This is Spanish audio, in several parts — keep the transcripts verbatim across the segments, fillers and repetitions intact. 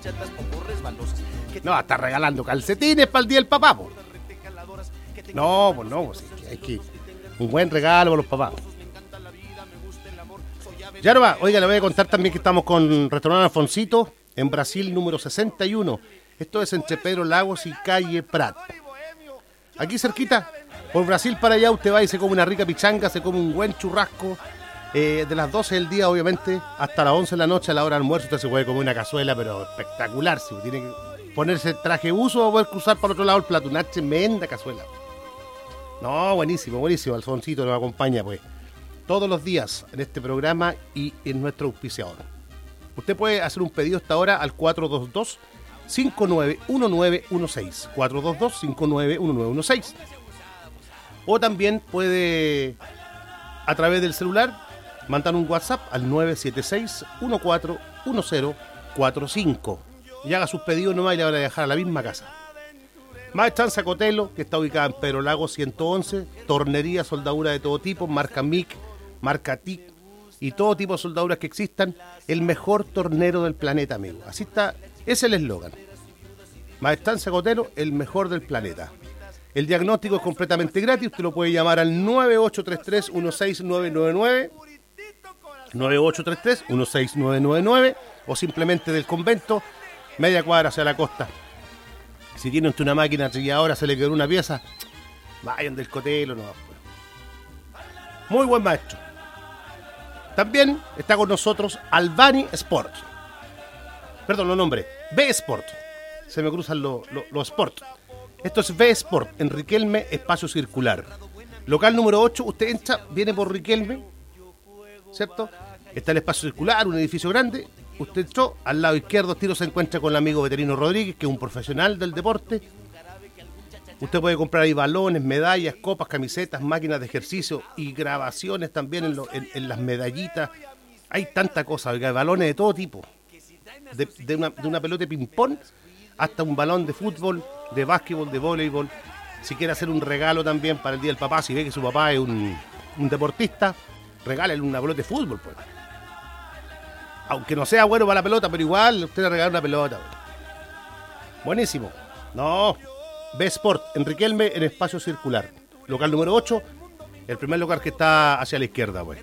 No, está regalando calcetines para el día del papá, po. No, pues no, pues hay que... Un buen regalo para los papás. Ya no va, oiga, le voy a contar también que estamos con Restaurante Alfonsito en Brasil número sesenta y uno. Esto es entre Pedro Lagos y Calle Prat. Aquí cerquita, por Brasil para allá, usted va y se come una rica pichanga, se come un buen churrasco. Eh, de las doce del día, obviamente, hasta las once de la noche, a la hora del almuerzo, usted se puede comer una cazuela, pero espectacular. Si tiene que ponerse traje uso o poder cruzar para el otro lado el plato. Una tremenda cazuela. No, buenísimo, buenísimo. Alfonsito nos acompaña, pues, todos los días en este programa y en nuestro auspiciador. Usted puede hacer un pedido hasta ahora al cuatro dos dos, cinco nueve uno nueve uno seis. cuatro dos dos, cinco nueve uno nueve uno seis. O también puede, a través del celular, mandar un WhatsApp al nueve siete seis, uno cuatro uno cero cuatro cinco. Y haga sus pedidos nomás y le van a dejar a la misma casa. Maestranza Cotelo, que está ubicada en Pedro Lago ciento once. Tornería, soldadura de todo tipo, marca M I C, marca T I C y todo tipo de soldaduras que existan. El mejor tornero del planeta, amigo. Así está, es el eslogan. Maestranza Cotelo, el mejor del planeta. El diagnóstico es completamente gratis. Usted lo puede llamar al nueve ocho tres tres, uno seis nueve nueve nueve. nueve ocho tres tres, uno seis nueve nueve nueve. O simplemente del convento, media cuadra hacia la costa. Si tiene usted una máquina trilladora, se le quedó una pieza, vayan del Cotelo, no. Muy buen maestro. También está con nosotros Albani Sport. Perdón, lo nombré. B Sport. Se me cruzan los lo, lo Sport. Esto es B Sport, en Riquelme, espacio circular. Local número ocho, usted entra, viene por Riquelme, ¿cierto? Está el espacio circular, un edificio grande. Usted entró, al lado izquierdo, tiro se encuentra con el amigo Veterino Rodríguez, que es un profesional del deporte. Usted puede comprar ahí balones, medallas, copas, camisetas, máquinas de ejercicio y grabaciones también en, lo, en, en las medallitas. Hay tanta cosa, oiga, balones de todo tipo. De, de, una, de una pelota de ping-pong hasta un balón de fútbol, de básquetbol, de voleibol. Si quiere hacer un regalo también para el Día del Papá, si ve que su papá es un, un deportista, regálele una pelota de fútbol, pues. Aunque no sea bueno para la pelota, pero igual usted le regala una pelota. Buenísimo. No, B Sport, en Riquelme, en espacio circular. Local número ocho, el primer local que está hacia la izquierda, pues.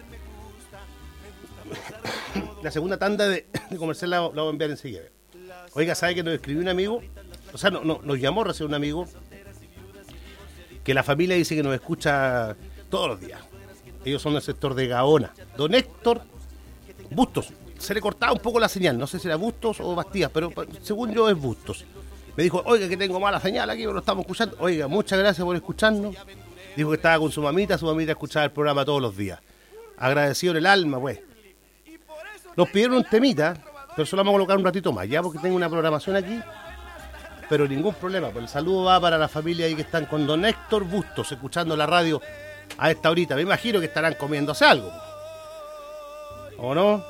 La segunda tanda de, de comercial la, la voy a enviar enseguida. Oiga, ¿sabe que nos escribió un amigo? O sea, no, no, nos llamó recién un amigo que la familia dice que nos escucha todos los días. Ellos son del sector de Gaona. Don Héctor Bustos. Se le cortaba un poco la señal, no sé si era Bustos o Bastías, pero según yo es Bustos. Me dijo, oiga, que tengo mala señal aquí, pero lo estamos escuchando. Oiga, muchas gracias por escucharnos. Dijo que estaba con su mamita, su mamita escuchaba el programa todos los días. Agradecido en el alma, pues. Nos pidieron un temita, pero solo vamos a colocar un ratito más, ya porque tengo una programación aquí. Pero ningún problema, pues el saludo va para la familia ahí que están con don Héctor Bustos, escuchando la radio a esta horita. Me imagino que estarán comiéndose algo. ¿O no?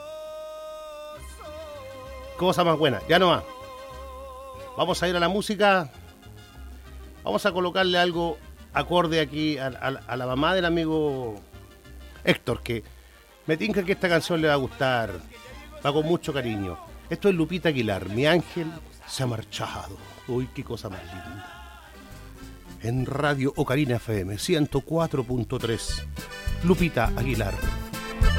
Cosa más buena, ya no más. Vamos a ir a la música. Vamos a colocarle algo acorde aquí a, a, a la mamá del amigo Héctor, que me tinca que esta canción le va a gustar. Va con mucho cariño. Esto es Lupita Aguilar, Mi ángel se ha marchado. Uy, qué cosa más linda. En Radio Ocarina F M ciento cuatro punto tres. Lupita Aguilar.